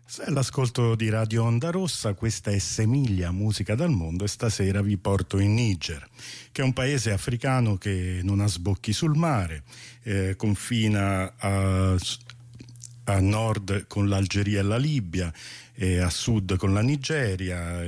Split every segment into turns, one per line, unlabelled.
Sei all'ascolto di Radio Onda Rossa, questa è Semiglia, musica dal mondo, e stasera vi porto in Niger, che è un paese africano che non ha sbocchi sul mare, confina a nord con l'Algeria e la Libia, a sud con la Nigeria,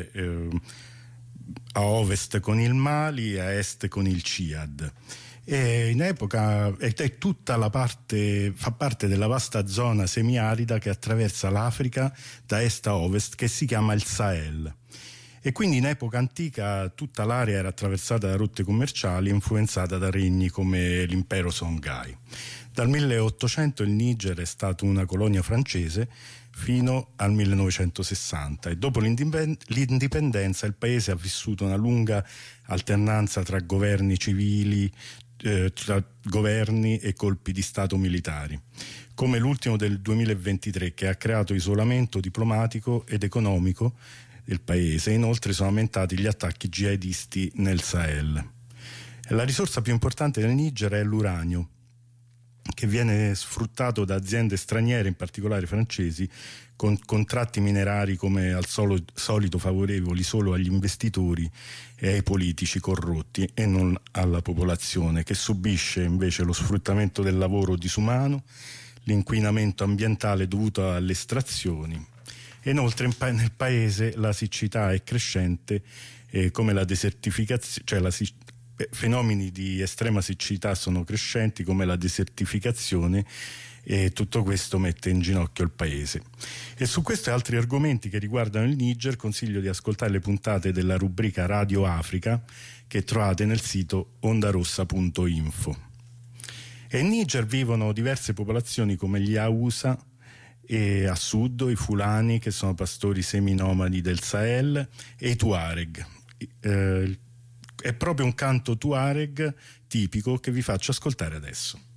a ovest con il Mali, a est con il Ciad. E in epoca è tutta la parte, fa parte della vasta zona semiarida che attraversa l'Africa da est a ovest, che si chiama il Sahel. E quindi in epoca antica tutta l'area era attraversata da rotte commerciali influenzata da regni come l'impero Songhai. Dal 1800 il Niger è stato una colonia francese fino al 1960, e dopo l'indipendenza il paese ha vissuto una lunga alternanza tra governi civili, tra governi e colpi di stato militari, come l'ultimo del 2023, che ha creato isolamento diplomatico ed economico del paese. Inoltre sono aumentati gli attacchi jihadisti nel Sahel. La risorsa più importante del Niger è l'uranio, che viene sfruttato da aziende straniere, in particolare francesi, con contratti minerari come al solito favorevoli solo agli investitori e ai politici corrotti e non alla popolazione, che subisce invece lo sfruttamento del lavoro disumano, l'inquinamento ambientale dovuto alle estrazioni. E inoltre nel paese la siccità è crescente, come la desertificazione, fenomeni di estrema siccità sono crescenti come la desertificazione, e tutto questo mette in ginocchio il paese. E su questi e altri argomenti che riguardano il Niger consiglio di ascoltare le puntate della rubrica Radio Africa che trovate nel sito ondarossa.info. E in Niger vivono diverse popolazioni come gli Hausa, e a sud i Fulani, che sono pastori seminomadi del Sahel, e i Tuareg. È proprio un canto Tuareg tipico che vi faccio ascoltare adesso.